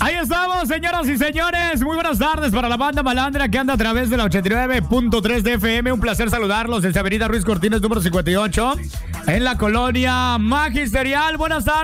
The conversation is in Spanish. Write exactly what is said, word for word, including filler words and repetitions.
Ahí estamos, señoras y señores. Muy buenas tardes para la banda malandra que anda a través de la ochenta y nueve punto tres de F M. Un placer saludarlos desde Avenida Ruiz Cortines, número cincuenta y ocho, en la colonia Magisterial. Buenas tardes.